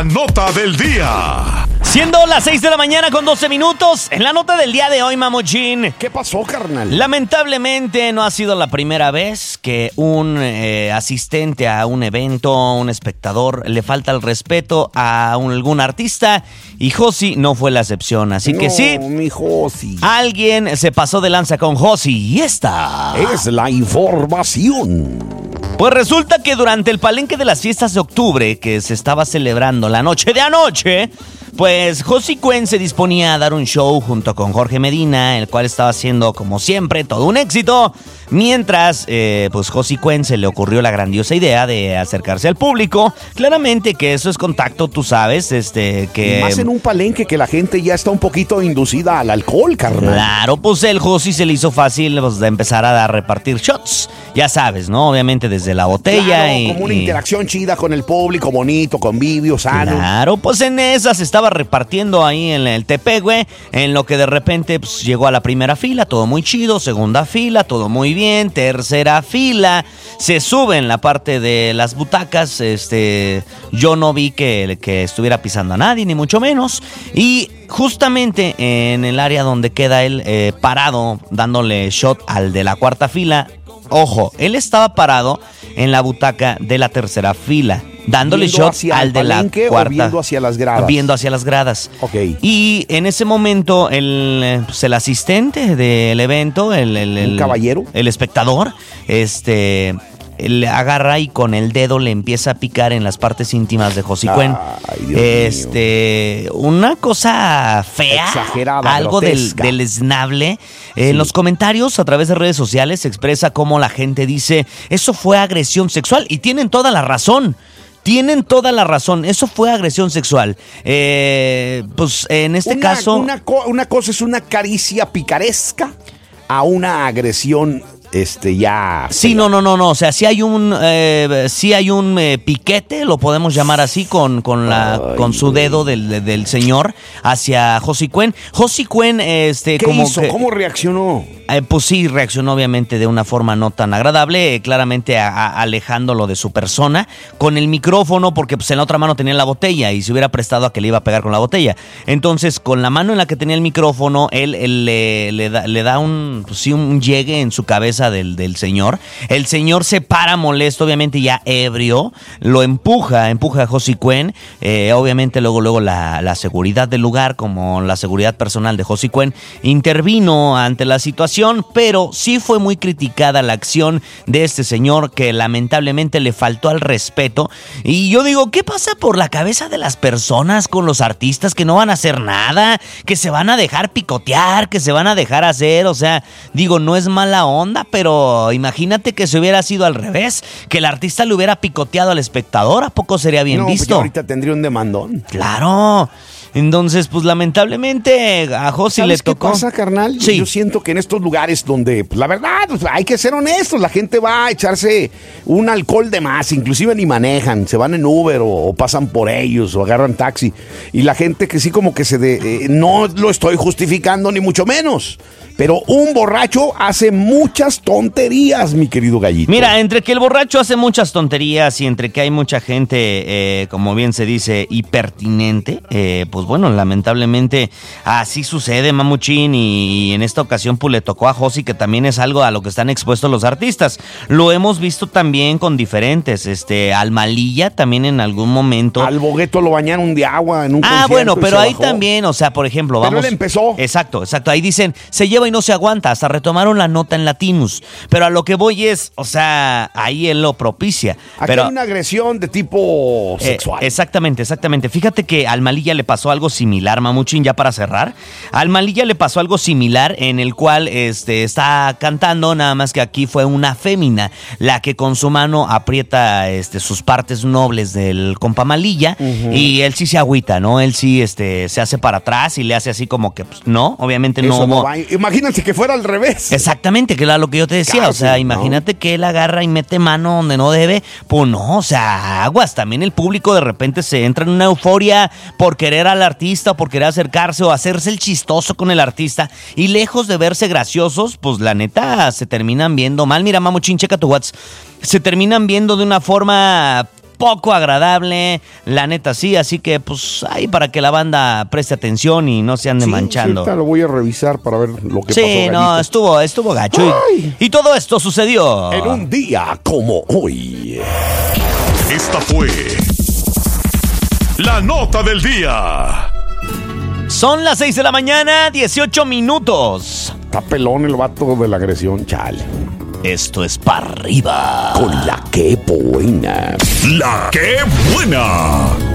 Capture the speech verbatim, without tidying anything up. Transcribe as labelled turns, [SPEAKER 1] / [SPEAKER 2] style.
[SPEAKER 1] Nota del día.
[SPEAKER 2] Siendo las seis de la mañana con doce minutos, en la nota del día de hoy, Mamuchín.
[SPEAKER 3] ¿Qué pasó, carnal?
[SPEAKER 2] Lamentablemente no ha sido la primera vez que un eh, asistente a un evento, un espectador, le falta el respeto a un, algún artista, y Josi no fue la excepción. Así
[SPEAKER 3] no,
[SPEAKER 2] que sí,
[SPEAKER 3] mi Josi.
[SPEAKER 2] Alguien se pasó de lanza con Josi y esta
[SPEAKER 3] es la información.
[SPEAKER 2] Pues resulta que durante el palenque de las fiestas de octubre que se estaba celebrando la noche de anoche, pues Josi Cuen se disponía a dar un show junto con Jorge Medina, el cual estaba haciendo, como siempre, todo un éxito. Mientras, eh, pues Josi Cuen se le ocurrió la grandiosa idea de acercarse al público. Claramente que eso es contacto, tú sabes, este, que...
[SPEAKER 3] Y más en un palenque que la gente ya está un poquito inducida al alcohol, carnal.
[SPEAKER 2] Claro, pues el Josi se le hizo fácil, pues, de empezar a dar, repartir shots. Ya sabes, ¿no? Obviamente desde la botella.
[SPEAKER 3] Claro,
[SPEAKER 2] y,
[SPEAKER 3] como una
[SPEAKER 2] y...
[SPEAKER 3] interacción chida con el público, bonito, convivio, sano.
[SPEAKER 2] Claro, pues en esas estaba repartiendo ahí en el Tepehue, en lo que de repente pues, llegó a la primera fila, todo muy chido, segunda fila, todo muy bien, tercera fila, se sube en la parte de las butacas, este, yo no vi que, que estuviera pisando a nadie, ni mucho menos, y justamente en el área donde queda él eh, parado, dándole shot al de la cuarta fila. Ojo, él estaba parado en la butaca de la tercera fila, dándole shot al de la cuarta.
[SPEAKER 3] Viendo hacia las gradas.
[SPEAKER 2] Viendo hacia las gradas.
[SPEAKER 3] Ok.
[SPEAKER 2] Y en ese momento, el, pues el asistente del evento, el, el, el
[SPEAKER 3] ¿Un caballero?
[SPEAKER 2] El espectador, este... le agarra y con el dedo le empieza a picar en las partes íntimas de Josi Cuen. Este, mío. Una cosa fea,
[SPEAKER 3] exagerada,
[SPEAKER 2] algo del, deleznable. Sí. En los comentarios a través de redes sociales se expresa cómo la gente dice, eso fue agresión sexual, y tienen toda la razón. Tienen toda la razón, eso fue agresión sexual. Eh, pues en este
[SPEAKER 3] una,
[SPEAKER 2] caso...
[SPEAKER 3] Una, co- una cosa es una caricia picaresca a una agresión... Este ya.
[SPEAKER 2] Sí, no, no, no, no. O sea, sí hay un, eh, sí hay un eh, piquete, lo podemos llamar así, con, con la, Ay, con su dedo del, del señor hacia Josi Cuen. Josi Cuen, este,
[SPEAKER 3] ¿qué
[SPEAKER 2] como
[SPEAKER 3] hizo?
[SPEAKER 2] que,
[SPEAKER 3] ¿Cómo reaccionó?
[SPEAKER 2] Eh, pues sí, reaccionó obviamente de una forma no tan agradable, eh, claramente a, a, alejándolo de su persona, con el micrófono, porque pues en la otra mano tenía la botella y se hubiera prestado a que le iba a pegar con la botella. Entonces, con la mano en la que tenía el micrófono, él, él le, le, da, le da un, pues sí, un llegue en su cabeza Del, del señor. El señor se para molesto, obviamente ya ebrio, lo empuja, empuja a Josi Cuen, eh, obviamente luego luego la, la seguridad del lugar, como la seguridad personal de Josi Cuen, intervino ante la situación, pero sí fue muy criticada la acción de este señor, que lamentablemente le faltó al respeto. Y yo digo, ¿qué pasa por la cabeza de las personas con los artistas que no van a hacer nada, que se van a dejar picotear, que se van a dejar hacer? O sea, digo, no es mala onda, pero imagínate que se hubiera sido al revés, que el artista le hubiera picoteado al espectador, ¿a poco sería bien
[SPEAKER 3] no,
[SPEAKER 2] visto?
[SPEAKER 3] Pues ahorita tendría un demandón.
[SPEAKER 2] Claro. Entonces, pues lamentablemente a Josi le tocó.
[SPEAKER 3] ¿Qué pasa, carnal?
[SPEAKER 2] Sí.
[SPEAKER 3] Yo siento que en estos lugares donde, pues, la verdad, pues, hay que ser honestos, la gente va a echarse un alcohol de más, inclusive ni manejan, se van en Uber o, o pasan por ellos o agarran taxi, y la gente que sí como que se de, eh, no lo estoy justificando ni mucho menos, pero un borracho hace muchas tonterías, mi querido Gallito.
[SPEAKER 2] Mira, entre que el borracho hace muchas tonterías y entre que hay mucha gente, eh, como bien se dice, hipertinente, eh, pues bueno, lamentablemente así sucede, Mamuchín, y en esta ocasión pues le tocó a Josi, que también es algo a lo que están expuestos los artistas. Lo hemos visto también con diferentes, este, al Malilla también en algún momento.
[SPEAKER 3] Al Bogueto lo bañaron de agua en un
[SPEAKER 2] Ah, bueno, pero ahí
[SPEAKER 3] bajó.
[SPEAKER 2] también, o sea, por ejemplo,
[SPEAKER 3] pero
[SPEAKER 2] vamos.
[SPEAKER 3] Él empezó.
[SPEAKER 2] Exacto, exacto. Ahí dicen, se lleva y no se aguanta, hasta retomaron la nota en Latinus. Pero a lo que voy es, o sea, ahí él lo propicia.
[SPEAKER 3] Aquí
[SPEAKER 2] pero,
[SPEAKER 3] hay una agresión de tipo sexual.
[SPEAKER 2] Eh, exactamente, exactamente. Fíjate que al Malilla le pasó algo similar, Mamuchín, ya para cerrar. Al Malilla le pasó algo similar en el cual este, está cantando, nada más que aquí fue una fémina la que con su mano aprieta este, sus partes nobles del compa Malilla, uh-huh. Y él sí se agüita, ¿no? Él sí este, se hace para atrás y le hace así como que, pues, no, obviamente no.
[SPEAKER 3] Eso no va. Imagínate que fuera al revés.
[SPEAKER 2] Exactamente, que era lo que yo te decía. Casi, o sea, imagínate, ¿no?, que él agarra y mete mano donde no debe. Pues no, o sea, aguas. También el público de repente se entra en una euforia por querer al artista, por querer acercarse o hacerse el chistoso con el artista. Y lejos de verse graciosos, pues la neta se terminan viendo mal. Mira, Mamuchín, checa tu WhatsApp. Se terminan viendo de una forma poco agradable, la neta sí, así que pues ahí para que la banda preste atención y no se ande
[SPEAKER 3] Sí,
[SPEAKER 2] manchando.
[SPEAKER 3] sí, ahorita lo voy a revisar para ver lo que
[SPEAKER 2] Sí,
[SPEAKER 3] pasó.
[SPEAKER 2] no,
[SPEAKER 3] Gallito.
[SPEAKER 2] estuvo, estuvo gacho.
[SPEAKER 3] Ay.
[SPEAKER 2] Y, y todo esto sucedió
[SPEAKER 3] En un día como hoy.
[SPEAKER 1] Esta fue la nota del día.
[SPEAKER 2] Son las seis de la mañana, dieciocho minutos.
[SPEAKER 3] Está pelón el vato de la agresión, chale.
[SPEAKER 2] Esto es para arriba.
[SPEAKER 3] Con la que buena.
[SPEAKER 1] La que buena.